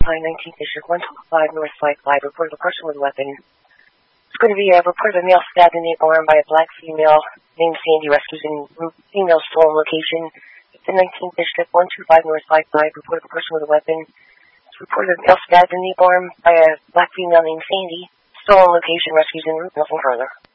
Pine 19th District, 125 North 55, report of a person with a weapon. It's going to be a report of a male stabbed in the arm by a black female named Sandy. Rescues in female stolen location. The 19th District, 125 North 55, report of a person with a weapon. It's reported a male stabbed in the arm by a black female named Sandy. Stolen location, rescues en route, nothing further.